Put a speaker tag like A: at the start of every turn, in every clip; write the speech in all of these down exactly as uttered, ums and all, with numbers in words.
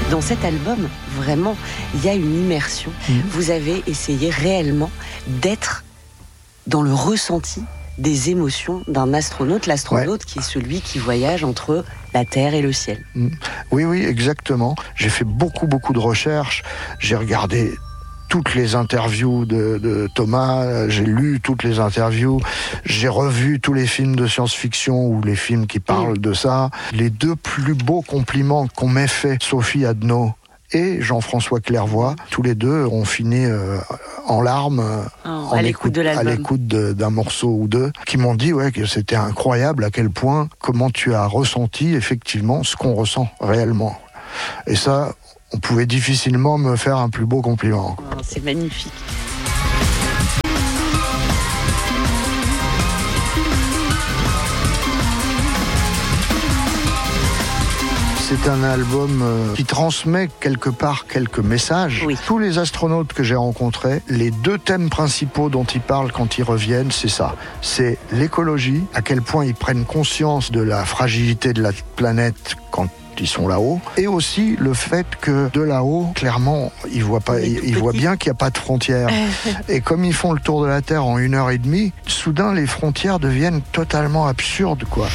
A: Dans cet album, vraiment, il y a une immersion. Mmh. Vous avez essayé réellement d'être dans le ressenti des émotions d'un astronaute, l'astronaute ouais. qui est celui qui voyage entre la Terre et le ciel.
B: Oui, oui, exactement. J'ai fait beaucoup, beaucoup de recherches. J'ai regardé toutes les interviews de, de Thomas, j'ai lu toutes les interviews, j'ai revu tous les films de science-fiction ou les films qui parlent mmh. de ça. Les deux plus beaux compliments qu'on m'ait fait, Sophie Adno et Jean-François Clairvoy, tous les deux ont fini euh, en larmes
A: oh,
B: en
A: à l'écoute, de
B: à l'écoute de, d'un morceau ou deux, qui m'ont dit ouais, que c'était incroyable à quel point, comment tu as ressenti effectivement ce qu'on ressent réellement. Et ça, on pouvait difficilement me faire un plus beau compliment.
A: Oh, c'est magnifique.
B: C'est un album qui transmet quelque part quelques messages. Oui. Tous les astronautes que j'ai rencontrés, les deux thèmes principaux dont ils parlent quand ils reviennent, c'est ça. C'est l'écologie, à quel point ils prennent conscience de la fragilité de la planète quand ils sont là-haut, et aussi le fait que de là-haut, clairement, ils voient pas, ils, ils voient bien qu'il n'y a pas de frontières. Et comme ils font le tour de la Terre en une heure et demie, soudain les frontières deviennent totalement absurdes, quoi.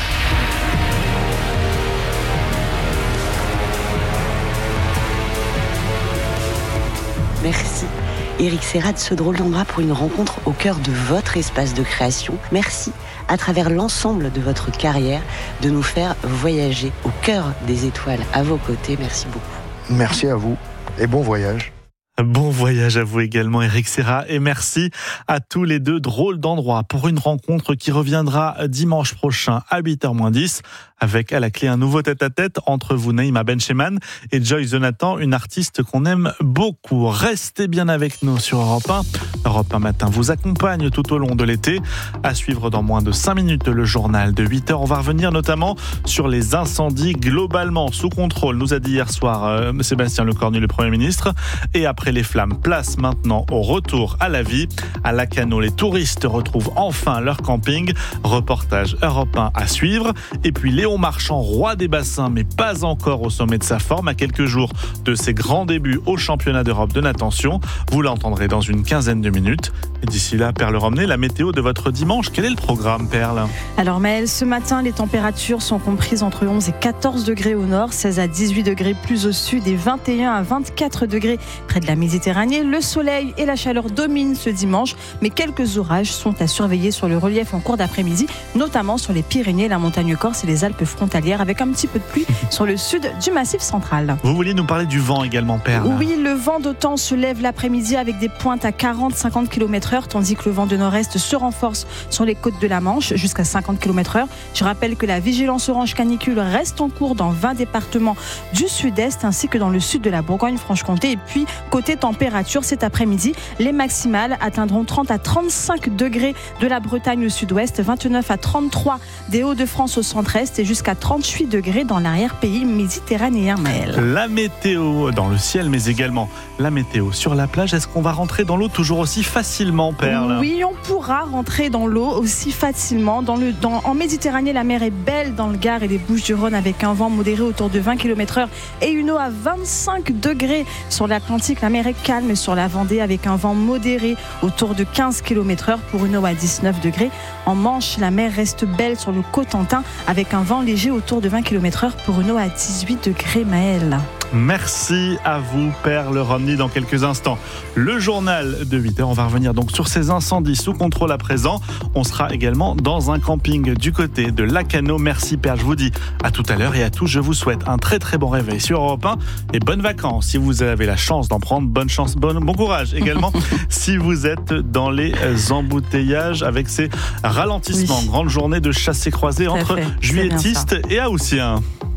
A: Merci Éric Serra de ce drôle d'endroit pour une rencontre au cœur de votre espace de création. Merci à travers l'ensemble de votre carrière de nous faire voyager au cœur des étoiles à vos côtés. Merci beaucoup.
B: Merci à vous et bon voyage.
C: Bon voyage à vous également Éric Serra et merci à tous les deux. Drôle d'endroit pour une rencontre qui reviendra dimanche prochain à huit heures moins dix avec à la clé un nouveau tête-à-tête entre vous, Naïma Bencheman et Joyce Jonathan, une artiste qu'on aime beaucoup. Restez bien avec nous sur Europe un. Europe un Matin vous accompagne tout au long de l'été. À suivre dans moins de cinq minutes le journal de huit heures. On va revenir notamment sur les incendies globalement sous contrôle, nous a dit hier soir euh, Sébastien Lecornu, le Premier ministre. Et après les flammes, place maintenant au retour à la vie. À Lacanau, les touristes retrouvent enfin leur camping. Reportage Europe un à suivre. Et puis Léon Marchand, roi des bassins, mais pas encore au sommet de sa forme, à quelques jours de ses grands débuts au championnat d'Europe de natation. Vous l'entendrez dans une quinzaine de minutes. Et d'ici là, Perle Romney, la météo de votre dimanche. Quel est le programme, Perle ?
D: Alors Maëlle, ce matin, les températures sont comprises entre onze et quatorze degrés au nord, seize à dix-huit degrés plus au sud et vingt et un à vingt-quatre degrés près de la Méditerranée. Le soleil et la chaleur dominent ce dimanche, mais quelques orages sont à surveiller sur le relief en cours d'après-midi, notamment sur les Pyrénées, la montagne corse et les Alpes frontalières, avec un petit peu de pluie sur le sud du Massif central.
C: Vous vouliez nous parler du vent également, Perle ?
D: Oui, le vent d'OTAN se lève l'après-midi avec des pointes à quarante à cinquante kilomètres heure, tandis que le vent de nord-est se renforce sur les côtes de la Manche jusqu'à cinquante kilomètres heure. Je rappelle que la vigilance orange canicule reste en cours dans vingt départements du sud-est ainsi que dans le sud de la Bourgogne-Franche-Comté. Et puis, côté température, cet après-midi, les maximales atteindront trente à trente-cinq degrés de la Bretagne au sud-ouest, vingt-neuf à trente-trois des Hauts-de-France au centre-est et jusqu'à trente-huit degrés dans l'arrière-pays méditerranéen. Maëlle.
C: La météo dans le ciel, mais également la météo sur la plage. Est-ce qu'on va rentrer dans l'eau toujours aussi facilement, Perle ?
D: Oui, on pourra rentrer dans l'eau aussi facilement. Dans le, dans, en Méditerranée, la mer est belle dans le Gard et les Bouches-du-Rhône avec un vent modéré autour de vingt kilomètres heure et une eau à vingt-cinq degrés. Sur l'Atlantique, la mer est calme sur la Vendée avec un vent modéré autour de quinze kilomètres heure pour une eau à dix-neuf degrés. En Manche, la mer reste belle sur le Cotentin avec un vent léger autour de vingt kilomètres heure pour une eau à dix-huit degrés. Maëlle.
C: Merci à vous, Perle Romney. Dans quelques instants, le journal de huit heures. On va revenir donc sur ces incendies sous contrôle à présent. On sera également dans un camping du côté de Lacanau. Merci, Perle. Je vous dis à tout à l'heure et à tous, je vous souhaite un très très bon réveil sur Europe un et bonnes vacances. Si vous avez la chance d'en prendre, bonne chance, bon, bon courage également. Si vous êtes dans les embouteillages avec ces ralentissements. Oui. Grande journée de chassé-croisé entre juilletistes et haussiens.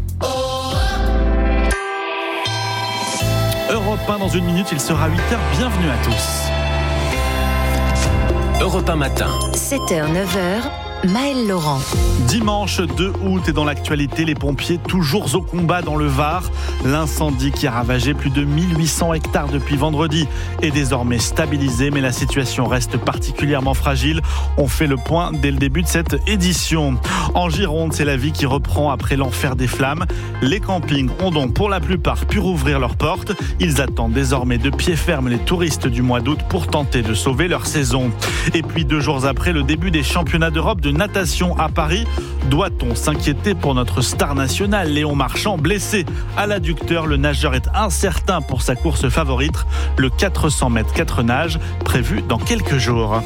C: Europe un dans une minute, il sera huit heures. Bienvenue à tous.
E: Europe un Matin.
F: sept heures, neuf heures.
E: Maëlle Laurent.
C: Dimanche deux août et dans l'actualité, les pompiers toujours au combat dans le Var. L'incendie qui a ravagé plus de mille huit cents hectares depuis vendredi est désormais stabilisé, mais la situation reste particulièrement fragile. On fait le point dès le début de cette édition. En Gironde, c'est la vie qui reprend après l'enfer des flammes. Les campings ont donc pour la plupart pu rouvrir leurs portes. Ils attendent désormais de pied ferme les touristes du mois d'août pour tenter de sauver leur saison. Et puis deux jours après le début des championnats d'Europe de natation à Paris, doit-on s'inquiéter pour notre star nationale Léon Marchand, blessé à l'adducteur? Le nageur est incertain pour sa course favorite, le quatre cents mètres quatre nages, prévu dans quelques jours.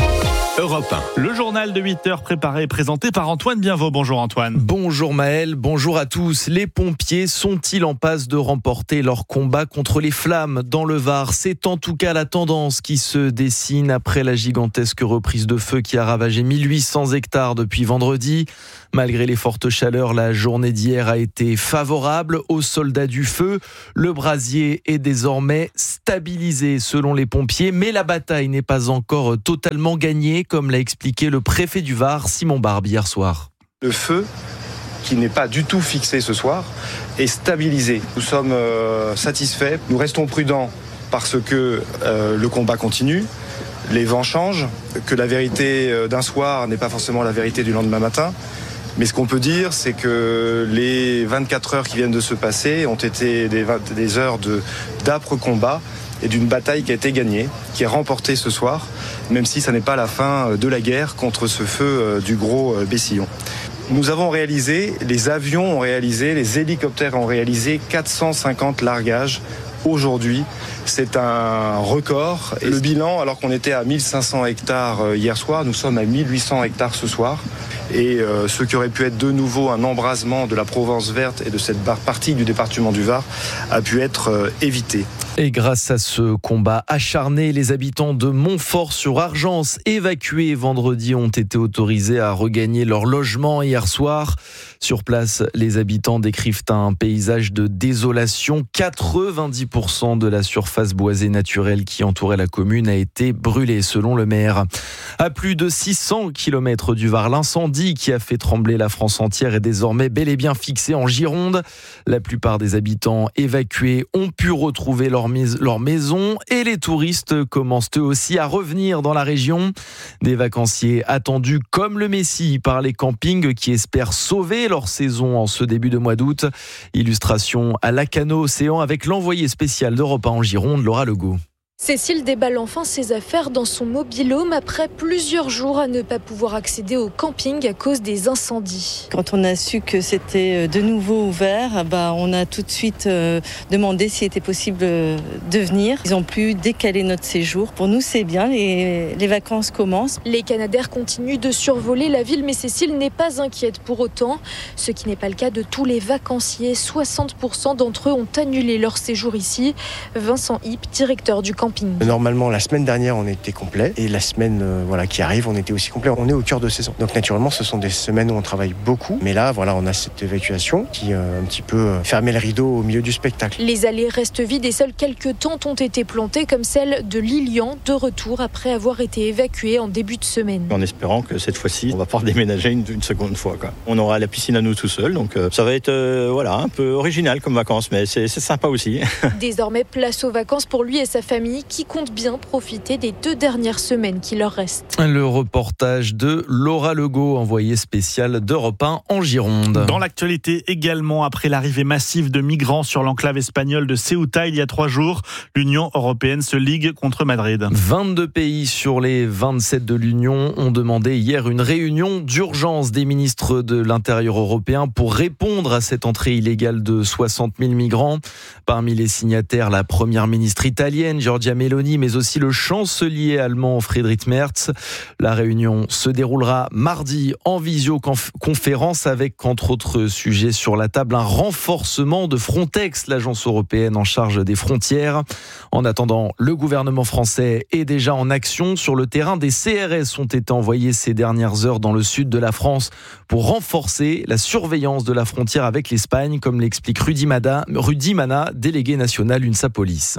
C: Europe un. Le journal de huit heures préparé et présenté par Antoine Bienvaux. Bonjour Antoine.
F: Bonjour Maëlle, bonjour à tous. Les pompiers sont-ils en passe de remporter leur combat contre les flammes dans le Var? C'est en tout cas la tendance qui se dessine après la gigantesque reprise de feu qui a ravagé mille huit cents hectares depuis vendredi. Malgré les fortes chaleurs, la journée d'hier a été favorable aux soldats du feu. Le brasier est désormais stabilisé selon les pompiers, mais la bataille n'est pas encore totalement gagnée, comme l'a expliqué le préfet du Var, Simon Barbe, hier soir.
G: Le feu, qui n'est pas du tout fixé ce soir, est stabilisé. Nous sommes euh, satisfaits, nous restons prudents parce que euh, le combat continue, les vents changent, que la vérité d'un soir n'est pas forcément la vérité du lendemain matin. Mais ce qu'on peut dire, c'est que les vingt-quatre heures qui viennent de se passer ont été des, des heures de, d'âpres combats et d'une bataille qui a été gagnée, qui est remportée ce soir, même si ça n'est pas la fin de la guerre contre ce feu du gros Bessillon. Nous avons réalisé, les avions ont réalisé, les hélicoptères ont réalisé quatre cent cinquante largages aujourd'hui. C'est un record. Et le bilan, alors qu'on était à mille cinq cents hectares hier soir, nous sommes à mille huit cents hectares ce soir. Et euh, ce qui aurait pu être de nouveau un embrasement de la Provence verte et de cette partie du département du Var a pu être euh, évité.
F: Et grâce à ce combat acharné, les habitants de Montfort-sur-Argence, évacués vendredi, ont été autorisés à regagner leur logement hier soir. Sur place, les habitants décrivent un paysage de désolation. quatre-vingt-dix pour cent de la surface boisée naturelle qui entourait la commune a été brûlée, selon le maire. À plus de six cents kilomètres du Var, l'incendie qui a fait trembler la France entière est désormais bel et bien fixé en Gironde. La plupart des habitants évacués ont pu retrouver leur, mis- leur maison et les touristes commencent eux aussi à revenir dans la région. Des vacanciers attendus comme le Messie par les campings qui espèrent sauver leur saison en ce début de mois d'août. Illustration à Lacano Océan avec l'envoyé spécial d'Europe un en Gironde, Laura Legault.
H: Cécile déballe enfin ses affaires dans son mobil-home après plusieurs jours à ne pas pouvoir accéder au camping à cause des incendies.
I: Quand on a su que c'était de nouveau ouvert, bah on a tout de suite demandé s'il était possible de venir. Ils ont pu décaler notre séjour. Pour nous, c'est bien, les, les vacances commencent.
H: Les Canadaires continuent de survoler la ville, mais Cécile n'est pas inquiète pour autant. Ce qui n'est pas le cas de tous les vacanciers. soixante pour cent d'entre eux ont annulé leur séjour ici. Vincent Hipp, directeur du camping.
J: Normalement, la semaine dernière, on était complet et la semaine euh, voilà, qui arrive, on était aussi complet. On est au cœur de saison. Donc naturellement, ce sont des semaines où on travaille beaucoup. Mais là, voilà, on a cette évacuation qui euh, un petit peu euh, fermait le rideau au milieu du spectacle.
H: Les allées restent vides et seules quelques tentes ont été plantées, comme celle de Lilian, de retour après avoir été évacuée en début de semaine.
K: En espérant que cette fois-ci, on va pouvoir déménager une, une seconde fois, quoi. On aura la piscine à nous tout seuls, donc euh, ça va être euh, voilà, un peu original comme vacances, mais c'est, c'est sympa aussi.
H: Désormais, place aux vacances pour lui et sa famille, qui comptent bien profiter des deux dernières semaines qui leur restent.
F: Le reportage de Laura Legault, envoyée spéciale d'Europe un en Gironde.
C: Dans l'actualité également, après l'arrivée massive de migrants sur l'enclave espagnole de Ceuta il y a trois jours, l'Union européenne se ligue contre Madrid.
F: vingt-deux pays sur les vingt-sept de l'Union ont demandé hier une réunion d'urgence des ministres de l'Intérieur européens pour répondre à cette entrée illégale de soixante mille migrants. Parmi les signataires, la première ministre italienne, Giorgia Meloni, mais aussi le chancelier allemand Friedrich Merz. La réunion se déroulera mardi en visioconférence avec, entre autres sujets sur la table, un renforcement de Frontex, l'agence européenne en charge des frontières. En attendant, le gouvernement français est déjà en action sur le terrain. Des C R S ont été envoyés ces dernières heures dans le sud de la France pour renforcer la surveillance de la frontière avec l'Espagne, comme l'explique Rudy Mana, Rudy Mana, délégué national UNSA Police.
L: On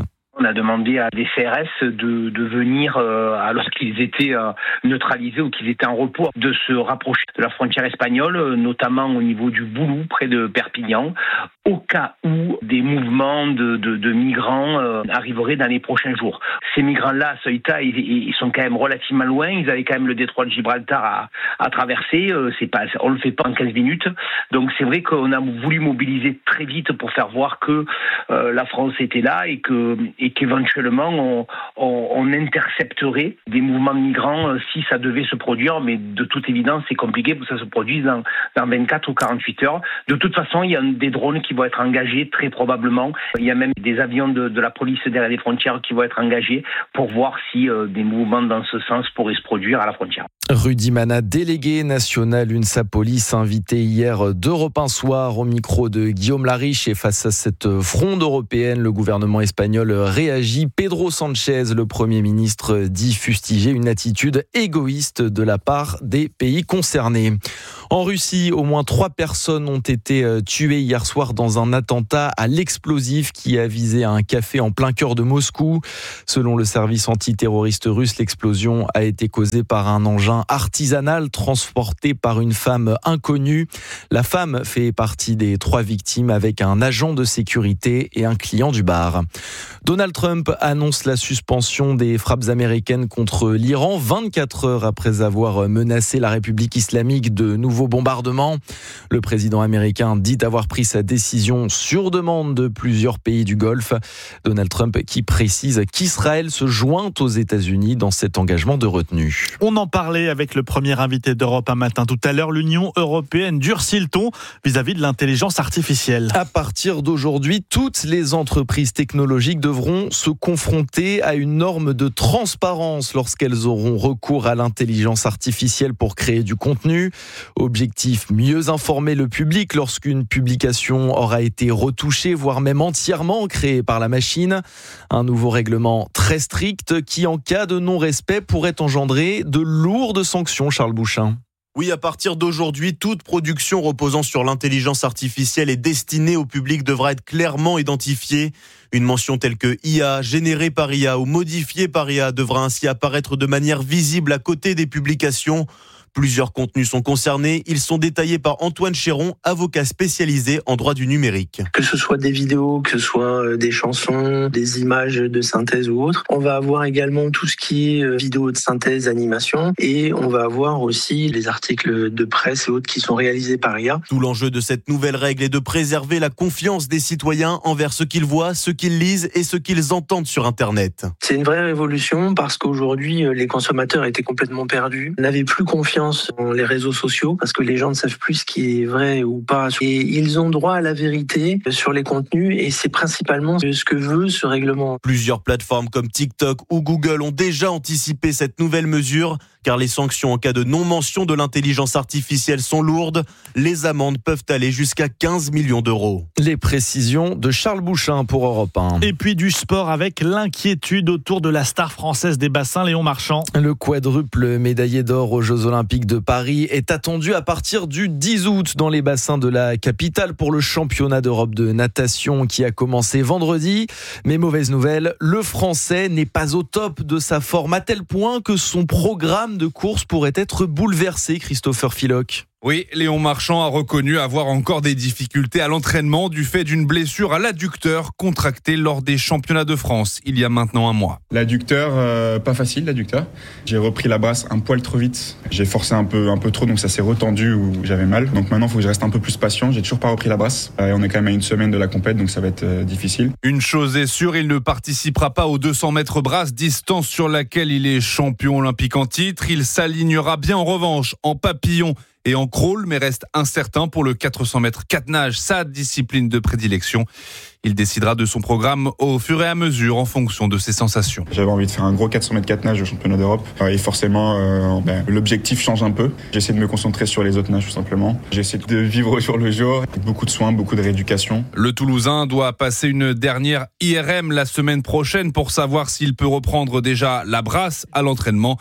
E: a demandé à des C R S de, de venir, euh, alors qu'ils étaient euh, neutralisés ou qu'ils étaient en repos, de se rapprocher de la frontière espagnole, notamment au niveau du Boulou, près de Perpignan, au cas où des mouvements de, de, de migrants euh, arriveraient dans les prochains jours. Ces migrants-là, à Ceuta, ils, ils sont quand même relativement loin. Ils avaient quand même le détroit de Gibraltar à, à traverser. Euh, c'est pas, on le fait pas en quinze minutes. Donc c'est vrai qu'on a voulu mobiliser très vite pour faire voir que euh, la France était là et que et qu'éventuellement on, on, on intercepterait des mouvements de migrants euh, si ça devait se produire. Mais de toute évidence, c'est compliqué pour que ça se produise dans, dans vingt-quatre ou quarante-huit heures. De toute façon, il y a des drones qui vont être engagés très probablement. Il y a même des avions de, de la police derrière les frontières qui vont être engagés pour voir si euh, des mouvements dans ce sens pourraient se produire à la frontière.
F: Rudy Mana, délégué national UNSA Police, invité hier d'Europe un soir au micro de Guillaume Lariche. Et face à cette fronde européenne, le gouvernement espagnol réagit. Pedro Sanchez, le Premier ministre, dit fustiger une attitude égoïste de la part des pays concernés. En Russie, au moins trois personnes ont été tuées hier soir dans un attentat à l'explosif qui a visé un café en plein cœur de Moscou. Selon le service antiterroriste russe, l'explosion a été causée par un engin artisanal transporté par une femme inconnue. La femme fait partie des trois victimes avec un agent de sécurité et un client du bar. Donald Trump annonce la suspension des frappes américaines contre l'Iran vingt-quatre heures après avoir menacé la République islamique de nouveaux bombardements. Le président américain dit avoir pris sa décision sur demande de plusieurs pays du Golfe. Donald Trump qui précise qu'Israël se joint aux États-Unis dans cet engagement de retenue.
C: On en parlait avec le premier invité d'Europe un matin tout à l'heure. L'Union européenne durcit le ton vis-à-vis de l'intelligence artificielle.
F: À partir d'aujourd'hui, toutes les entreprises technologiques devront se confronter à une norme de transparence lorsqu'elles auront recours à l'intelligence artificielle pour créer du contenu. Objectif, mieux informer le public lorsqu'une publication aura été retouchée, voire même entièrement créée par la machine. Un nouveau règlement très strict qui, en cas de non-respect, pourrait engendrer de lourdes sanctions, Charles Bouchin.
L: Oui, à partir d'aujourd'hui, toute production reposant sur l'intelligence artificielle et destinée au public devra être clairement identifiée. Une mention telle que I A, générée par I A ou modifiée par I A devra ainsi apparaître de manière visible à côté des publications. Plusieurs contenus sont concernés. Ils sont détaillés par Antoine Chéron, avocat spécialisé en droit du numérique.
M: Que ce soit des vidéos, que ce soit des chansons, des images de synthèse ou autres. On va avoir également tout ce qui est vidéo de synthèse, animation. Et on va avoir aussi les articles de presse et autres qui sont réalisés par I A.
L: Tout l'enjeu de cette nouvelle règle est de préserver la confiance des citoyens envers ce qu'ils voient, ce qu'ils lisent et ce qu'ils entendent sur Internet.
M: C'est une vraie révolution parce qu'aujourd'hui, les consommateurs étaient complètement perdus, n'avaient plus confiance dans les réseaux sociaux parce que les gens ne savent plus ce qui est vrai ou pas. Et ils ont droit à la vérité sur les contenus et c'est principalement ce que veut ce règlement.
L: Plusieurs plateformes comme TikTok ou Google ont déjà anticipé cette nouvelle mesure car les sanctions en cas de non-mention de l'intelligence artificielle sont lourdes. Les amendes peuvent aller jusqu'à quinze millions d'euros.
F: Les précisions de Charles Bouchin pour Europe un.
C: Et puis du sport avec l'inquiétude autour de la star française des bassins, Léon Marchand.
F: Le quadruple médaillé d'or aux Jeux Olympiques de Paris est attendu à partir du dix août dans les bassins de la capitale pour le championnat d'Europe de natation qui a commencé vendredi. Mais mauvaise nouvelle, le Français n'est pas au top de sa forme à tel point que son programme de course pourrait être bouleversé, Christopher Philoc.
N: Oui, Léon Marchand a reconnu avoir encore des difficultés à l'entraînement du fait d'une blessure à l'adducteur contractée lors des championnats de France il y a maintenant un mois.
O: L'adducteur, euh, pas facile l'adducteur. J'ai repris la brasse un poil trop vite. J'ai forcé un peu, un peu trop, donc ça s'est retendu où j'avais mal. Donc maintenant, il faut que je reste un peu plus patient. J'ai toujours pas repris la brasse. Et on est quand même à une semaine de la compète, donc ça va être euh, difficile.
N: Une chose est sûre, il ne participera pas aux deux cents mètres brasse, distance sur laquelle il est champion olympique en titre. Il s'alignera bien en revanche en papillon et en crawl, mais reste incertain pour le quatre cents mètres quatre nages, sa discipline de prédilection. Il décidera de son programme au fur et à mesure en fonction de ses sensations.
O: J'avais envie de faire un gros quatre cents mètres quatre nages au championnat d'Europe et forcément euh, ben, l'objectif change un peu. J'essaie de me concentrer sur les autres nages tout simplement. J'essaie de vivre au jour le jour, avec beaucoup de soins, beaucoup de rééducation.
N: Le Toulousain doit passer une dernière I R M la semaine prochaine pour savoir s'il peut reprendre déjà la brasse à l'entraînement.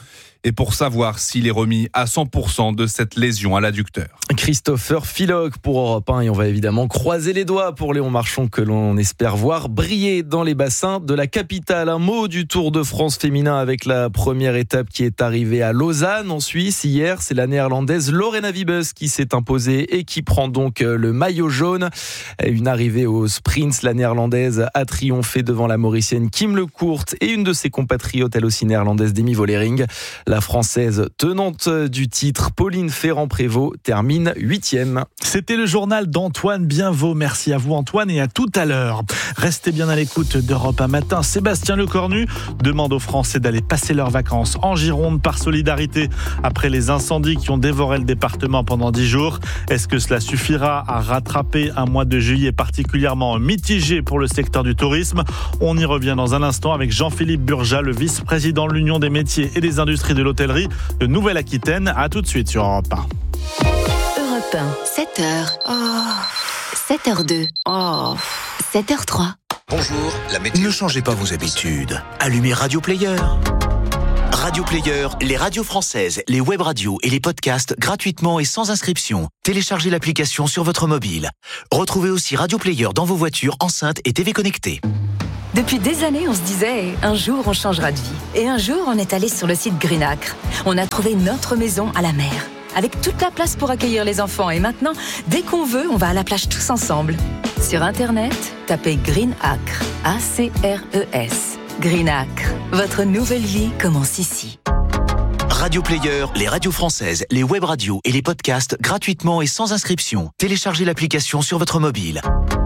N: et pour savoir s'il est remis à cent pour cent de cette lésion à l'adducteur.
F: Christopher Philog pour Europe un et on va évidemment croiser les doigts pour Léon Marchand que l'on espère voir briller dans les bassins de la capitale. Un mot du Tour de France féminin avec la première étape qui est arrivée à Lausanne en Suisse. Hier, c'est la néerlandaise Lorena Wiebes qui s'est imposée et qui prend donc le maillot jaune. Une arrivée au sprint, la néerlandaise a triomphé devant la mauricienne Kim Lecourt et une de ses compatriotes, elle aussi néerlandaise, Demi Vollering. La française tenante du titre, Pauline Ferrand-Prévot, termine huitième.
C: C'était le journal d'Antoine Bienvaux. Merci à vous Antoine et à tout à l'heure. Restez bien à l'écoute d'Europe un matin. Sébastien Lecornu demande aux Français d'aller passer leurs vacances en Gironde par solidarité après les incendies qui ont dévoré le département pendant dix jours. Est-ce que cela suffira à rattraper un mois de juillet particulièrement mitigé pour le secteur du tourisme? On y revient dans un instant avec Jean-Philippe Burja, le vice-président de l'Union des métiers et des industries de l'hôtellerie de Nouvelle-Aquitaine. À tout de suite sur Europe un.
P: Europe un, sept heures. Oh. sept heures deux. Oh. sept heures trois.
Q: Bonjour, la météo. Ne changez pas vos habitudes. Allumez Radio Player. Radio Player, les radios françaises, les web radios et les podcasts gratuitement et sans inscription. Téléchargez l'application sur votre mobile. Retrouvez aussi Radio Player dans vos voitures, enceintes et T V connectées.
R: Depuis des années, on se disait, un jour on changera de vie. Et un jour, on est allé sur le site Greenacre. On a trouvé notre maison à la mer, avec toute la place pour accueillir les enfants. Et maintenant, dès qu'on veut, on va à la plage tous ensemble. Sur Internet, tapez Greenacre, A C R E S. Greenacre, votre nouvelle vie commence ici.
Q: Radio Player, les radios françaises, les web radios et les podcasts gratuitement et sans inscription. Téléchargez l'application sur votre mobile.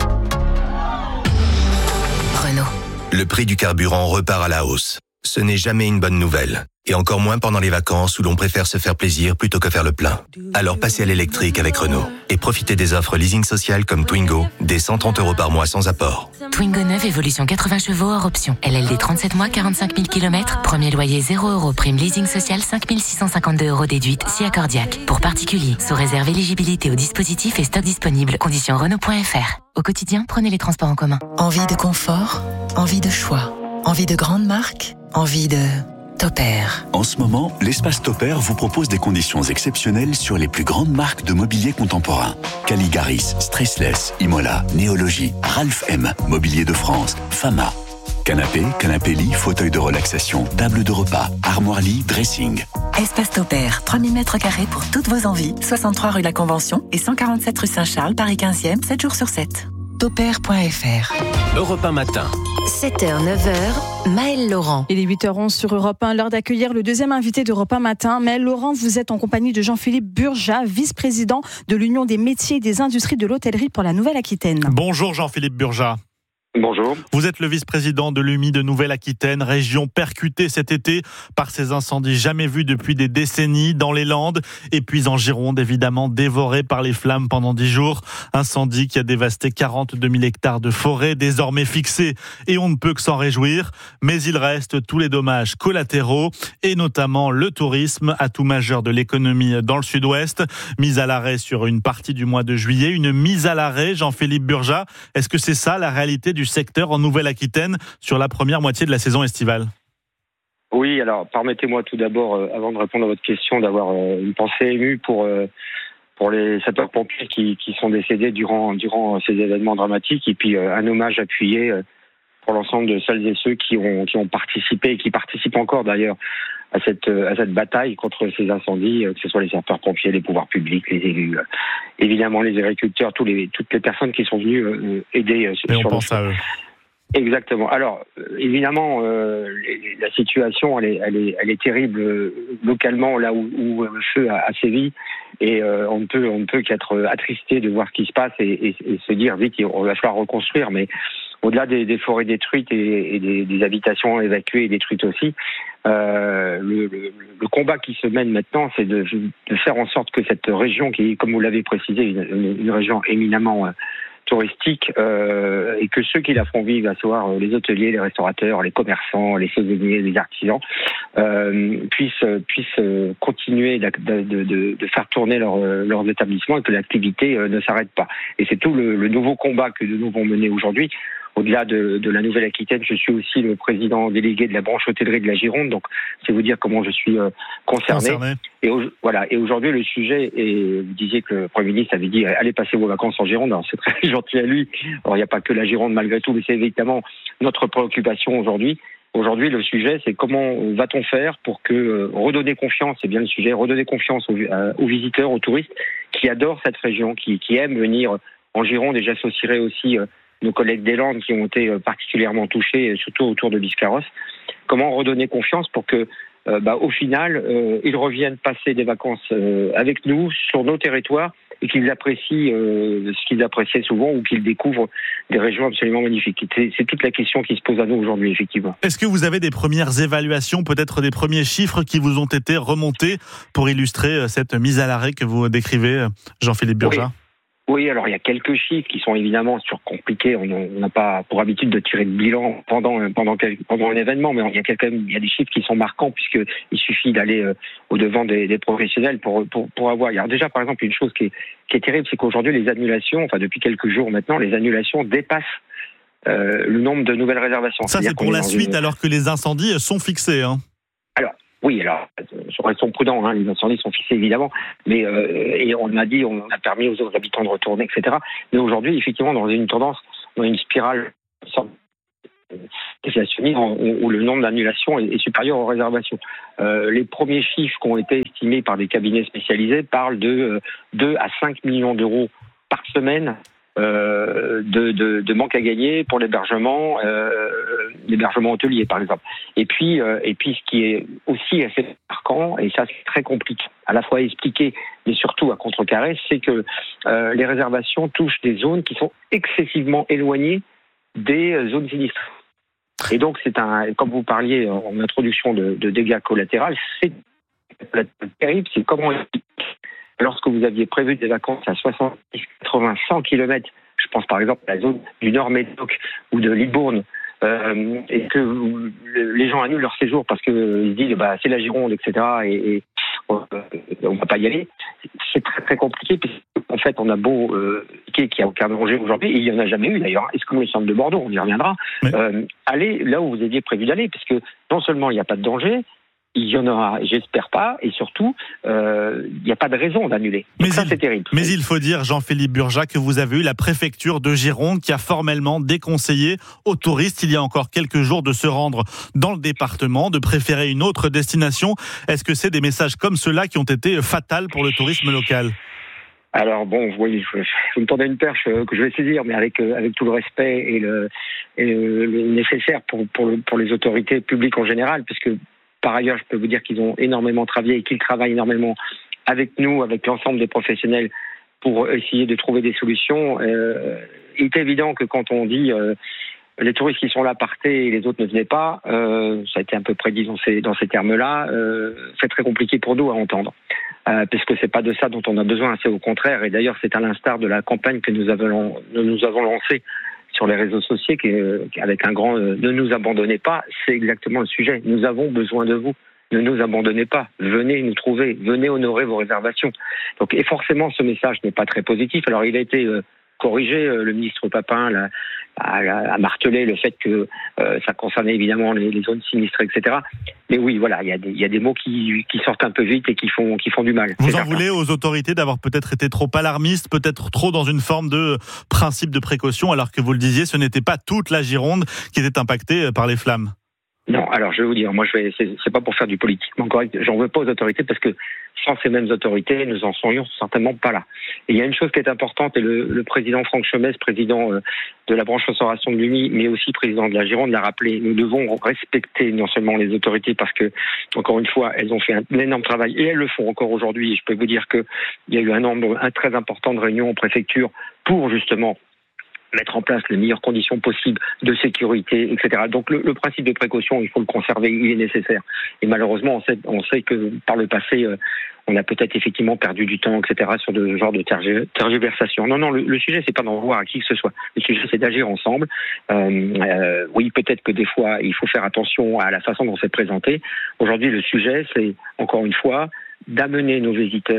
R: Renault.
S: Le prix du carburant repart à la hausse. Ce n'est jamais une bonne nouvelle. Et encore moins pendant les vacances où l'on préfère se faire plaisir plutôt que faire le plein. Alors passez à l'électrique avec Renault. Et profitez des offres leasing social comme Twingo, des cent trente euros par mois sans apport.
T: Twingo neuf, évolution quatre-vingts chevaux hors option. L L D trente-sept mois, quarante-cinq mille kilomètres. Premier loyer zéro euros. Prime leasing social cinq mille six cent cinquante-deux euros déduite si accordiaque. Pour particuliers, sous réserve éligibilité au dispositif et stock disponible. Conditions Renault point F R. Au quotidien, prenez les transports en commun.
U: Envie de confort, envie de choix, envie de grandes marques, envie de... Topair.
V: En ce moment, l'espace Topair vous propose des conditions exceptionnelles sur les plus grandes marques de mobilier contemporain. Caligaris, Stressless, Imola, Néologie, Ralph M, Mobilier de France, Fama. Canapé, canapé lit, fauteuil de relaxation, table de repas, armoire lit, dressing.
U: Espace Topair, trois mille mètres carrés pour toutes vos envies. soixante-trois rue La Convention et cent quarante-sept rue Saint-Charles, Paris quinzième, sept jours sur sept. Topair point F R.
Q: Europe un matin.
R: sept heures, neuf heures, Maëlle Laurent.
D: Il est huit heures onze sur Europe un, l'heure d'accueillir le deuxième invité d'Europe un matin. Maëlle Laurent, vous êtes en compagnie de Jean-Philippe Burja, vice-président de l'Union des métiers et des industries de l'hôtellerie pour la Nouvelle-Aquitaine.
C: Bonjour Jean-Philippe Burja.
W: Bonjour.
C: Vous êtes le vice-président de l'U M I de Nouvelle-Aquitaine, région percutée cet été par ces incendies jamais vus depuis des décennies dans les Landes et puis en Gironde, évidemment dévorés par les flammes pendant dix jours. Incendie qui a dévasté quarante-deux mille hectares de forêt, désormais fixés et on ne peut que s'en réjouir. Mais il reste tous les dommages collatéraux et notamment le tourisme, atout majeur de l'économie dans le sud-ouest. Mise à l'arrêt sur une partie du mois de juillet, une mise à l'arrêt, Jean-Philippe Burja. Est-ce que c'est ça la réalité du secteur en Nouvelle-Aquitaine sur la première moitié de la saison estivale?
W: Oui, alors permettez-moi tout d'abord, euh, avant de répondre à votre question, d'avoir euh, une pensée émue pour euh, pour les sapeurs-pompiers qui, qui sont décédés durant durant ces événements dramatiques, et puis euh, un hommage appuyé euh, pour l'ensemble de celles et ceux qui ont qui ont participé et qui participent encore d'ailleurs à cette à cette bataille contre ces incendies, que ce soit les sapeurs-pompiers, les pouvoirs publics, les élus, euh, évidemment les agriculteurs, tous les toutes les personnes qui sont venues euh, aider euh,
C: et
W: sur
C: on pense à eux.
W: Exactement. Alors euh, évidemment, euh, les, la situation elle est elle est elle est terrible euh, localement là où, où le feu a, a sévi, et euh, on ne peut on ne peut qu'être attristé de voir ce qui se passe et, et, et se dire vite on va falloir reconstruire, mais au-delà des, des forêts détruites et, et des, des habitations évacuées et détruites aussi, euh, le, le, le combat qui se mène maintenant, c'est de, de faire en sorte que cette région, qui est, comme vous l'avez précisé, une, une, une région éminemment euh, touristique, euh, et que ceux qui la font vivre, à savoir les hôteliers, les restaurateurs, les commerçants, les saisonniers, les artisans, euh, puissent, puissent continuer de, de, de, de faire tourner leur, leurs établissements et que l'activité ne s'arrête pas. Et c'est tout le, le nouveau combat que nous devons mener aujourd'hui. au-delà de, de la Nouvelle-Aquitaine, je suis aussi le président délégué de la branche hôtellerie de la Gironde, donc c'est vous dire comment je suis euh, concerné. concerné. Et au, voilà. Et aujourd'hui, le sujet, et vous disiez que le Premier ministre avait dit allez passer vos vacances en Gironde. Alors c'est très gentil à lui. Alors il n'y a pas que la Gironde malgré tout, mais c'est évidemment notre préoccupation aujourd'hui. Aujourd'hui, le sujet, c'est comment va-t-on faire pour que euh, redonner confiance, c'est bien le sujet, redonner confiance aux, euh, aux visiteurs, aux touristes qui adorent cette région, qui, qui aiment venir en Gironde. Et j'associerai aussi euh, nos collègues des Landes qui ont été euh, particulièrement touchés, surtout autour de Biscarrosse. Comment redonner confiance pour que Euh, bah, au final, euh, ils reviennent passer des vacances euh, avec nous sur nos territoires et qu'ils apprécient euh, ce qu'ils appréciaient souvent ou qu'ils découvrent des régions absolument magnifiques. C'est, c'est toute la question qui se pose à nous aujourd'hui, effectivement.
C: Est-ce que vous avez des premières évaluations, peut-être des premiers chiffres qui vous ont été remontés pour illustrer cette mise à l'arrêt que vous décrivez, Jean-Philippe Burja ?
W: Oui. Oui, alors il y a quelques chiffres qui sont évidemment surcompliqués. On n'a pas pour habitude de tirer de bilan pendant pendant pendant un événement, mais il y a quelques, il y a des chiffres qui sont marquants puisque il suffit d'aller euh, au devant des, des professionnels pour pour pour avoir. Alors déjà par exemple une chose qui est qui est terrible, c'est qu'aujourd'hui les annulations, enfin depuis quelques jours maintenant, les annulations dépassent euh, le nombre de nouvelles réservations.
C: Ça c'est pour la suite, une... alors que les incendies sont fixés. Hein.
W: Alors. Oui, alors, restons prudents, hein, les incendies sont fixés évidemment, mais euh, et on a dit, on a permis aux autres habitants de retourner, et cetera. Mais aujourd'hui, effectivement, dans une tendance, dans une spirale déflationniste où le nombre d'annulations est supérieur aux réservations. Euh, les premiers chiffres qui ont été estimés par des cabinets spécialisés parlent de deux à cinq millions d'euros par semaine Euh, de, de, de manque à gagner pour l'hébergement, euh, l'hébergement hôtelier par exemple. Et puis, euh, et puis ce qui est aussi assez marquant, et ça c'est très compliqué à la fois à expliquer, mais surtout à contrecarrer, c'est que euh, les réservations touchent des zones qui sont excessivement éloignées des zones sinistrées. Et donc c'est un, comme vous parliez en introduction de, de dégâts collatéraux, c'est terrible, c'est comment lorsque vous aviez prévu des vacances à soixante-dix, quatre-vingts, cent kilomètres, je pense par exemple à la zone du Nord-Médoc ou de Libourne, euh, et que vous, les gens annulent leur séjour parce qu'ils se disent bah, c'est la Gironde, et cetera, et, et euh, on ne va pas y aller, c'est très très compliqué, puisqu'en fait on a beau euh, qu'il n'y a aucun danger aujourd'hui, et il n'y en a jamais eu d'ailleurs, est-ce que le centre de Bordeaux, on y reviendra, oui. euh, allez là où vous aviez prévu d'aller, puisque non seulement il n'y a pas de danger, il y en aura, j'espère pas, et surtout, euh, il n'y a pas de raison d'annuler. Donc mais ça, il, c'est terrible.
C: Mais il faut dire, Jean-Philippe Burja, que vous avez eu la préfecture de Gironde qui a formellement déconseillé aux touristes, il y a encore quelques jours, de se rendre dans le département, de préférer une autre destination. Est-ce que c'est des messages comme ceux-là qui ont été fatals pour le tourisme local ?
W: Alors bon, vous voyez, je, je me tendais une perche que je vais saisir, mais avec avec tout le respect et le, et le, le nécessaire pour pour, le, pour les autorités publiques en général, puisque par ailleurs, je peux vous dire qu'ils ont énormément travaillé et qu'ils travaillent énormément avec nous, avec l'ensemble des professionnels pour essayer de trouver des solutions. Euh, il est évident que quand on dit euh, les touristes qui sont là partaient et les autres ne venaient pas, euh, ça a été un peu prédit dans ces, dans ces termes-là, euh, c'est très compliqué pour nous à entendre. Euh, parce que c'est pas de ça dont on a besoin, c'est au contraire. Et d'ailleurs, c'est à l'instar de la campagne que nous avons, nous avons lancée sur les réseaux sociaux, qui, avec un grand euh, « ne nous abandonnez pas », c'est exactement le sujet. Nous avons besoin de vous. Ne nous abandonnez pas. Venez nous trouver. Venez honorer vos réservations. Donc, et forcément, ce message n'est pas très positif. Alors, il a été euh, corrigé. Euh, le ministre Papin l'a, a, a martelé le fait que euh, ça concernait évidemment les, les zones sinistrées, et cetera. Mais oui, voilà, il y a des, il y a des mots qui, qui sortent un peu vite et qui font, qui font du mal.
C: Vous en voulez aux autorités d'avoir peut-être été trop alarmistes, peut-être trop dans une forme de principe de précaution, alors que vous le disiez, ce n'était pas toute la Gironde qui était impactée par les flammes.
W: Non, alors je vais vous dire, moi je vais, c'est, c'est pas pour faire du politiquement correct, j'en veux pas aux autorités parce que sans ces mêmes autorités, nous en serions certainement pas là. Et il y a une chose qui est importante, et le, le président Franck Chemès, président euh, de la branche restauration de l'U M I, mais aussi président de la Gironde, l'a rappelé, nous devons respecter non seulement les autorités parce que, encore une fois, elles ont fait un, un énorme travail et elles le font encore aujourd'hui. Et je peux vous dire qu'il y a eu un nombre un, très important de réunions en préfecture pour justement mettre en place les meilleures conditions possibles de sécurité, et cetera. Donc le, le principe de précaution, il faut le conserver, il est nécessaire. Et malheureusement, on sait, on sait que par le passé, euh, on a peut-être effectivement perdu du temps, et cetera, sur de genre de tergi- tergiversation. Non, non, le, le sujet, c'est pas d'en vouloir à qui que ce soit. Le sujet, c'est d'agir ensemble. Euh, euh, oui, peut-être que des fois, il faut faire attention à la façon dont c'est présenté. Aujourd'hui, le sujet, c'est, encore une fois, d'amener nos visiteurs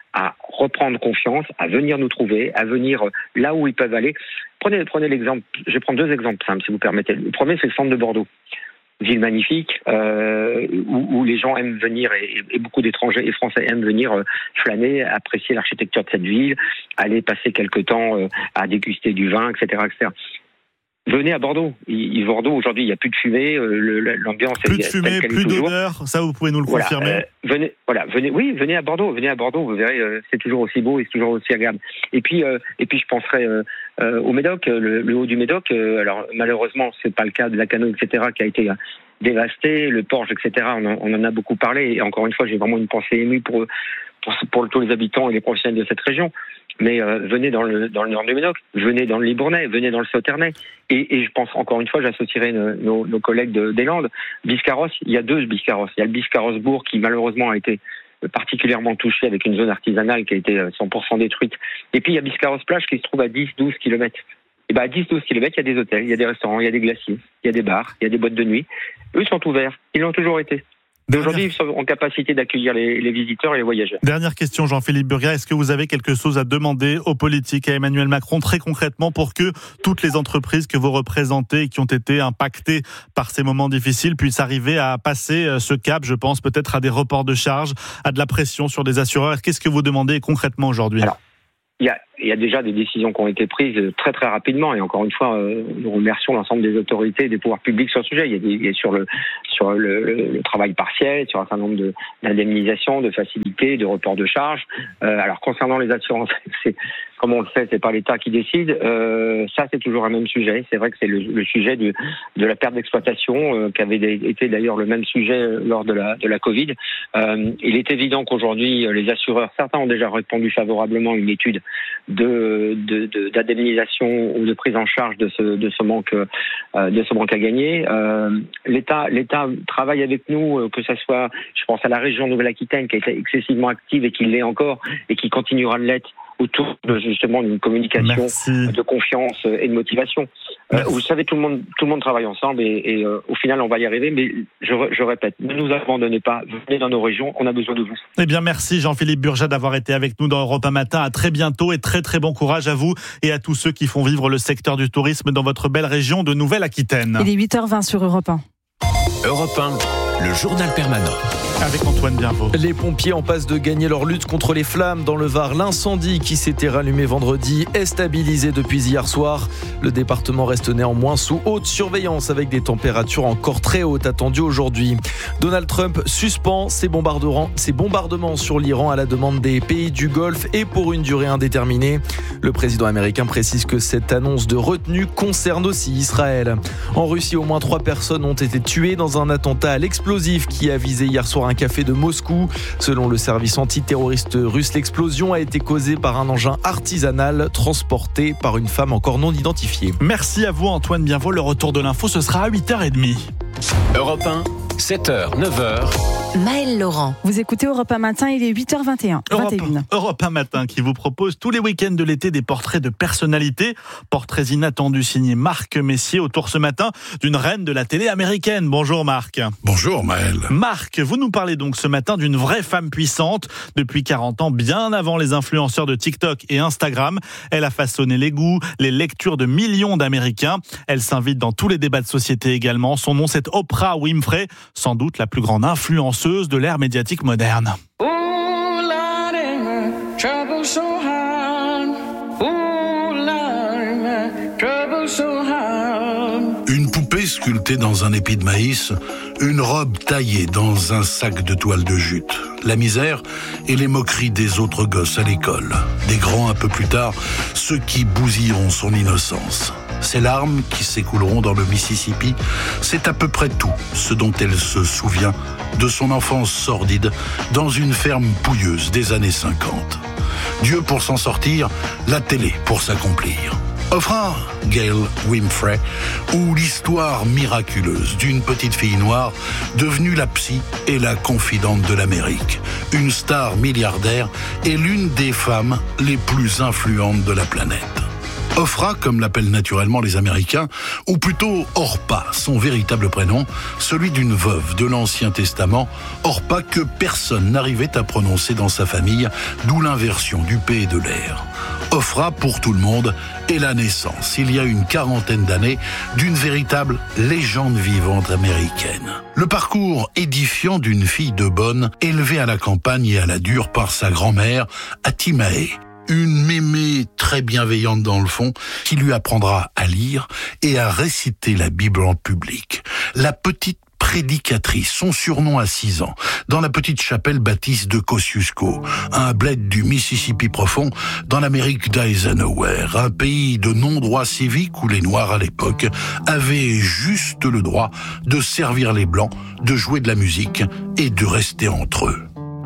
W: à reprendre confiance, à venir nous trouver, à venir là où ils peuvent aller. Prenez, prenez l'exemple, je vais prendre deux exemples simples si vous permettez. Le premier, c'est le centre de Bordeaux. Ville magnifique, euh, où, où les gens aiment venir, et, et beaucoup d'étrangers et français aiment venir euh, flâner, apprécier l'architecture de cette ville, aller passer quelque temps euh, à déguster du vin, et cetera, et cetera. Venez à Bordeaux. Il, Bordeaux, aujourd'hui, il n'y a plus de fumée, euh, l'ambiance
C: plus
W: est
C: de fumée, plus d'odeur, ça vous pouvez nous le
W: voilà,
C: confirmer.
W: Euh, venez, voilà, venez, oui, venez à Bordeaux, venez à Bordeaux, vous verrez, euh, c'est toujours aussi beau et c'est toujours aussi agréable. Et puis, euh, et puis, je penserai euh, euh, au Médoc, le, le haut du Médoc. Euh, alors, malheureusement, c'est pas le cas de la Cano, et cetera, qui a été euh, dévasté, le Porge, et cetera. On en, on en a beaucoup parlé. Et encore une fois, j'ai vraiment une pensée émue pour pour, pour tous les habitants et les professionnels de cette région. Mais euh, venez dans le dans le nord du Médoc, venez dans le Libournais, venez dans le Sauternais. Et, et je pense encore une fois, j'associerai nos, nos, nos collègues de, des Landes. Biscarrosse, il y a deux Biscarrosses. Il y a le Biscarrosse-Bourg qui malheureusement a été particulièrement touché avec une zone artisanale qui a été cent pour cent détruite. Et puis il y a Biscarrosse-Plage qui se trouve à dix à douze kilomètres. Et ben à dix à douze kilomètres, il y a des hôtels, il y a des restaurants, il y a des glaciers, il y a des bars, il y a des boîtes de nuit. Eux sont ouverts, ils l'ont toujours été. Aujourd'hui, ils sont en capacité d'accueillir les, les visiteurs et les voyageurs.
C: Dernière question, Jean-Philippe Burgat. Est-ce que vous avez quelque chose à demander aux politiques, à Emmanuel Macron, très concrètement, pour que toutes les entreprises que vous représentez et qui ont été impactées par ces moments difficiles puissent arriver à passer ce cap? Je pense peut-être à des reports de charges, à de la pression sur des assureurs. Qu'est-ce que vous demandez concrètement aujourd'hui?
W: Alors, il y a, il y a déjà des décisions qui ont été prises très très rapidement, et encore une fois, euh, nous remercions l'ensemble des autorités et des pouvoirs publics sur le sujet. Il y a, des, il y a sur le sur le, le, le travail partiel, sur un certain nombre de, d'indemnisations, de facilités, de reports de charges. Euh, alors concernant les assurances, c'est comme on le sait, c'est pas l'État qui décide. Euh, ça, c'est toujours un même sujet. C'est vrai que c'est le, le sujet du, de la perte d'exploitation, euh, qui avait été d'ailleurs le même sujet lors de la de la Covid. Euh, il est évident qu'aujourd'hui, les assureurs, certains ont déjà répondu favorablement à une étude de, de, de d'indemnisation ou de prise en charge de ce de ce manque euh, de ce manque à gagner. Euh, L'État l'État travaille avec nous, que ça soit, je pense à la région Nouvelle-Aquitaine qui a été excessivement active et qui l'est encore et qui continuera de l'être autour de justement d'une communication Merci. de confiance et de motivation. Euh, vous savez, tout le monde tout le monde travaille ensemble et, et euh, au final on va y arriver. Mais je, je répète, ne nous abandonnez pas, venez dans nos régions, on a besoin de vous.
C: Eh bien, merci Jean-Philippe Burgat d'avoir été avec nous dans Europe un matin. À très bientôt et très très bon courage à vous et à tous ceux qui font vivre le secteur du tourisme dans votre belle région de Nouvelle-Aquitaine.
D: Il est huit heures vingt sur Europe un.
A: Europe un, le journal permanent.
C: Avec Antoine Bienvaux.
F: Les pompiers en passe de gagner leur lutte contre les flammes dans le Var. L'incendie qui s'était rallumé vendredi est stabilisé depuis hier soir. Le département reste néanmoins sous haute surveillance avec des températures encore très hautes attendues aujourd'hui. Donald Trump suspend ses bombardements, ses bombardements sur l'Iran à la demande des pays du Golfe et pour une durée indéterminée. Le président américain précise que cette annonce de retenue concerne aussi Israël. En Russie, au moins trois personnes ont été tuées dans un attentat à l'explosif qui a visé hier soir un café de Moscou. Selon le service antiterroriste russe, l'explosion a été causée par un engin artisanal transporté par une femme encore non identifiée.
C: Merci à vous Antoine Bienvaux. Le retour de l'info, ce sera à huit heures trente.
A: Europe un, sept heures, neuf heures.
D: Maëlle Laurent. Vous écoutez Europe un matin, il est huit heures vingt et un.
C: Europe, Europe un matin qui vous propose tous les week-ends de l'été des portraits de personnalités. Portraits inattendus signés Marc Messier, autour ce matin d'une reine de la télé américaine. Bonjour Marc.
B: Bonjour Maëlle.
C: Marc, vous nous parlez donc ce matin d'une vraie femme puissante. Depuis quarante ans, bien avant les influenceurs de TikTok et Instagram, elle a façonné les goûts, les lectures de millions d'Américains. Elle s'invite dans tous les débats de société également. Son nom, c'est Oprah Winfrey, sans doute la plus grande influenceuse de l'ère médiatique moderne.
B: Une poupée sculptée dans un épi de maïs, une robe taillée dans un sac de toile de jute. La misère et les moqueries des autres gosses à l'école. Des grands un peu plus tard, ceux qui bousilleront son innocence. Ces larmes qui s'écouleront dans le Mississippi, c'est à peu près tout ce dont elle se souvient de son enfance sordide dans une ferme pouilleuse des années cinquante. Dieu pour s'en sortir, la télé pour s'accomplir. Oprah Gayle Winfrey, ou l'histoire miraculeuse d'une petite fille noire devenue la psy et la confidente de l'Amérique. Une star milliardaire et l'une des femmes les plus influentes de la planète. Ofra, comme l'appellent naturellement les Américains, ou plutôt Orpa, son véritable prénom, celui d'une veuve de l'Ancien Testament, Orpa que personne n'arrivait à prononcer dans sa famille, d'où l'inversion du P et de l'R. Ofra, pour tout le monde, est la naissance, il y a une quarantaine d'années, d'une véritable légende vivante américaine. Le parcours édifiant d'une fille de bonne, élevée à la campagne et à la dure par sa grand-mère, Atimae. Une mémé très bienveillante dans le fond, qui lui apprendra à lire et à réciter la Bible en public. La petite prédicatrice, son surnom à six ans, dans la petite chapelle baptiste de Kosciuszko, un bled du Mississippi profond, dans l'Amérique d'Eisenhower, un pays de non-droit civique où les Noirs à l'époque avaient juste le droit de servir les Blancs, de jouer de la musique et de rester entre eux.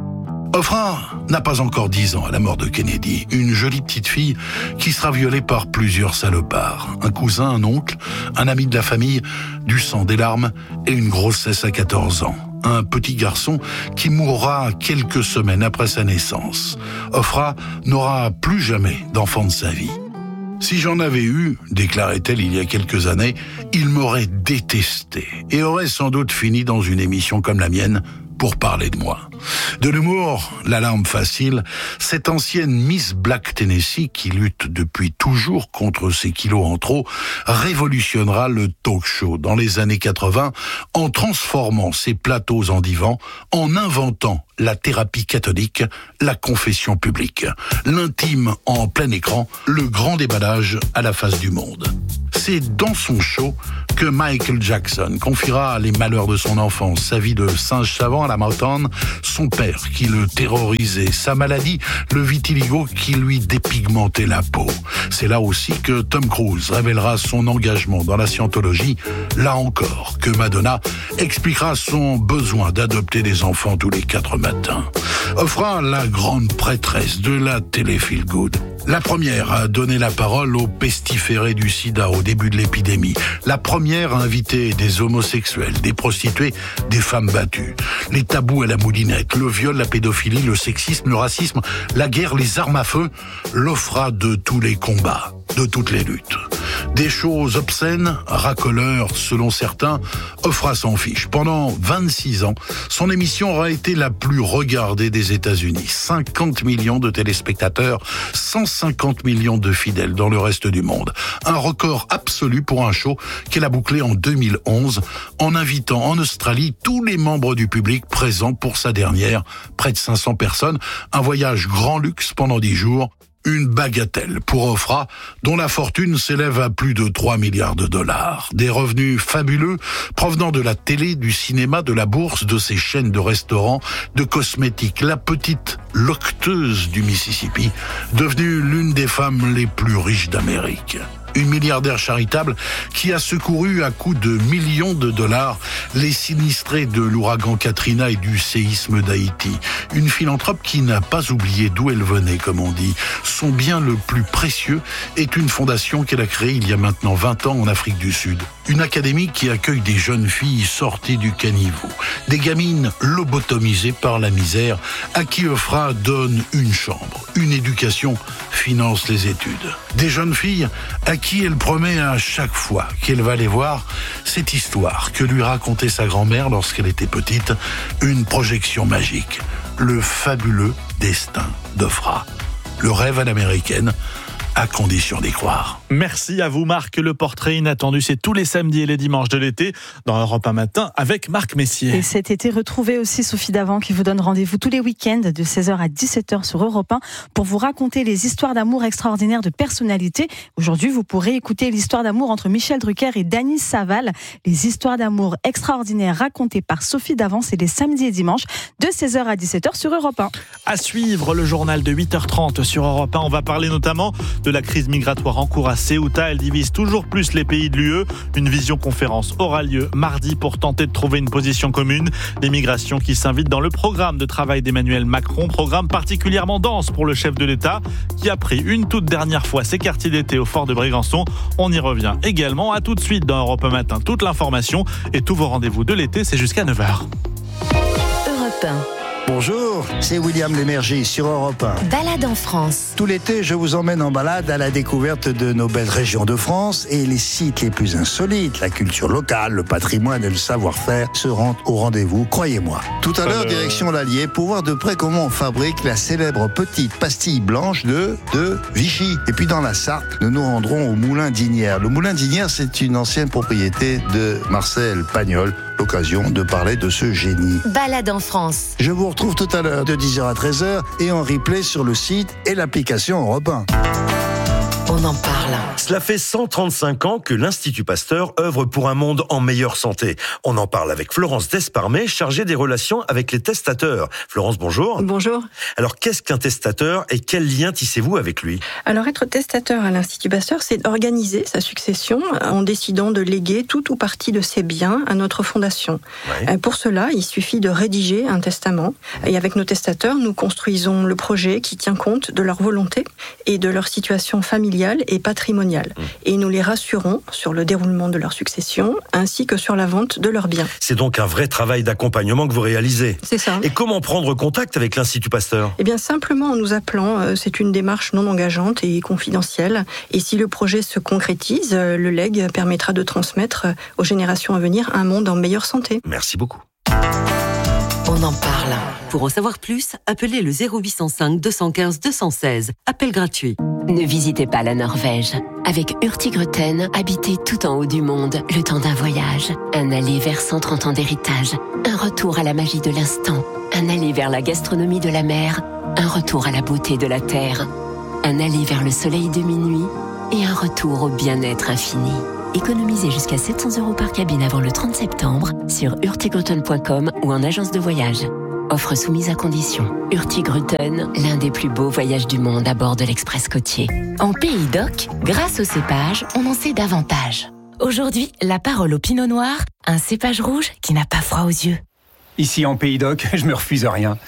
B: Ofra n'a pas encore dix ans à la mort de Kennedy, une jolie petite fille qui sera violée par plusieurs salopards. Un cousin, un oncle, un ami de la famille, du sang, des larmes et une grossesse à quatorze ans. Un petit garçon qui mourra quelques semaines après sa naissance. Ofra n'aura plus jamais d'enfant de sa vie. Si j'en avais eu, déclarait-elle il y a quelques années, il m'aurait détesté et aurait sans doute fini dans une émission comme la mienne pour parler de moi. De l'humour, la larme facile, cette ancienne Miss Black Tennessee qui lutte depuis toujours contre ses kilos en trop, révolutionnera le talk show dans les années quatre-vingts en transformant ses plateaux en divans, en inventant la thérapie catholique, la confession publique, l'intime en plein écran, le grand déballage à la face du monde. C'est dans son show que Michael Jackson confiera les malheurs de son enfance, sa vie de singe savant à la Motown, son père qui le terrorisait, sa maladie, le vitiligo qui lui dépigmentait la peau. C'est là aussi que Tom Cruise révélera son engagement dans la scientologie, là encore que Madonna expliquera son besoin d'adopter des enfants tous les quatre matins. Ofra, la grande prêtresse de la télé feel good. La première à donner la parole aux pestiférés du sida au début de l'épidémie. La première à inviter des homosexuels, des prostituées, des femmes battues. Les tabous à la moulinette, le viol, la pédophilie, le sexisme, le racisme, la guerre, les armes à feu. L'Ofra de tous les combats, de toutes les luttes. Des choses obscènes, racoleurs selon certains, Ofra s'en fiche. Pendant vingt-six ans, son émission aura été la plus regardée des États-Unis. cinquante millions de téléspectateurs, cent cinquante millions de fidèles dans le reste du monde. Un record absolu pour un show qu'elle a bouclé en deux mille onze en invitant en Australie tous les membres du public présents pour sa dernière, près de cinq cents personnes. Un voyage grand luxe pendant dix jours. Une bagatelle pour Ofra, dont la fortune s'élève à plus de trois milliards de dollars. Des revenus fabuleux provenant de la télé, du cinéma, de la bourse, de ses chaînes de restaurants, de cosmétiques. La petite loqueteuse du Mississippi, devenue l'une des femmes les plus riches d'Amérique. Une milliardaire charitable qui a secouru à coups de millions de dollars les sinistrés de l'ouragan Katrina et du séisme d'Haïti. Une philanthrope qui n'a pas oublié d'où elle venait, comme on dit. Son bien le plus précieux est une fondation qu'elle a créée il y a maintenant vingt ans en Afrique du Sud. Une académie qui accueille des jeunes filles sorties du caniveau. Des gamines lobotomisées par la misère à qui Ofra donne une chambre. Une éducation finance les études. Des jeunes filles à qui elle promet à chaque fois qu'elle va les voir cette histoire que lui racontait sa grand-mère lorsqu'elle était petite, une projection magique, le fabuleux destin d'Ofra. Le rêve à l'américaine, à condition d'y croire.
C: Merci à vous Marc, le portrait inattendu, c'est tous les samedis et les dimanches de l'été dans Europe un matin avec Marc Messier.
D: Et cet été, retrouvez aussi Sophie Davant qui vous donne rendez-vous tous les week-ends de seize heures à dix-sept heures sur Europe un pour vous raconter les histoires d'amour extraordinaires de personnalités. Aujourd'hui, vous pourrez écouter l'histoire d'amour entre Michel Drucker et Dany Saval. Les histoires d'amour extraordinaires racontées par Sophie Davant, c'est les samedis et dimanches de seize heures à dix-sept heures sur Europe un.
C: À suivre le journal de huit heures trente sur Europe un, on va parler notamment de la crise migratoire en cours à Ceuta. Elle divise toujours plus les pays de l'U E. Une visioconférence aura lieu mardi pour tenter de trouver une position commune. Les migrations qui s'invitent dans le programme de travail d'Emmanuel Macron, programme particulièrement dense pour le chef de l'État qui a pris une toute dernière fois ses quartiers d'été au fort de Brégançon. On y revient également. À tout de suite dans Europe un matin. Toute l'information et tous vos rendez-vous de l'été, c'est jusqu'à neuf heures.
P: Europe un.
G: Bonjour, c'est William Lémergie sur Europe un.
P: Balade en France.
G: Tout l'été, je vous emmène en balade à la découverte de nos belles régions de France et les sites les plus insolites. La culture locale, le patrimoine et le savoir-faire seront au rendez-vous, croyez-moi. Tout à l'heure, direction l'Allier pour voir de près comment on fabrique la célèbre petite pastille blanche de, de Vichy. Et puis dans la Sarthe, nous nous rendrons au Moulin d'Ignières. Le Moulin d'Ignières, c'est une ancienne propriété de Marcel Pagnol. L'occasion de parler de ce génie.
P: Balade en France.
G: Je vous retrouve tout à l'heure de dix heures à treize heures et en replay sur le site et l'application Europe un.
P: On en parle.
I: Cela fait cent trente-cinq ans que l'Institut Pasteur œuvre pour un monde en meilleure santé. On en parle avec Florence Desparmé, chargée des relations avec les testateurs. Florence, bonjour.
J: Bonjour.
I: Alors, qu'est-ce qu'un testateur et quel lien tissez-vous avec lui ?
J: Alors, être testateur à l'Institut Pasteur, c'est organiser sa succession en décidant de léguer tout ou partie de ses biens à notre fondation. Ouais. Pour cela, il suffit de rédiger un testament. Et avec nos testateurs, nous construisons le projet qui tient compte de leur volonté et de leur situation familiale et patrimoniale. Mmh. Et nous les rassurons sur le déroulement de leur succession ainsi que sur la vente de leurs biens.
I: C'est donc un vrai travail d'accompagnement que vous réalisez.
J: C'est ça.
I: Et comment prendre contact avec l'Institut Pasteur ?
J: Eh bien, simplement en nous appelant. C'est une démarche non engageante et confidentielle. Et si le projet se concrétise, le legs permettra de transmettre aux générations à venir un monde en meilleure santé.
I: Merci beaucoup.
P: On en parle.
X: Pour en savoir plus, appelez le zéro huit cent cinq deux cent quinze deux cent seize. Appel gratuit.
P: Ne visitez pas la Norvège. Avec Hurtigruten, habitez tout en haut du monde, le temps d'un voyage. Un aller vers cent trente ans d'héritage. Un retour à la magie de l'instant. Un aller vers la gastronomie de la mer. Un retour à la beauté de la terre. Un aller vers le soleil de minuit. Et un retour au bien-être infini. Économisez jusqu'à sept cents euros par cabine avant le trente septembre sur hurtigruten point com ou en agence de voyage. Offre soumise à condition. Hurtigruten, l'un des plus beaux voyages du monde à bord de l'Express côtier. En Pays d'Oc, grâce au cépage, on en sait davantage. Aujourd'hui, la parole au Pinot Noir, un cépage rouge qui n'a pas froid aux yeux.
Y: Ici en Pays d'Oc, je me refuse à rien.